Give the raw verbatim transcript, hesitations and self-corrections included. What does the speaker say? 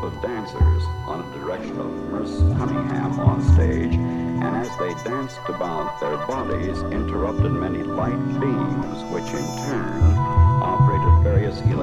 of dancers under the direction of Merce Cunningham on stage, and as they danced about, their bodies interrupted many light beams, which in turn operated various electric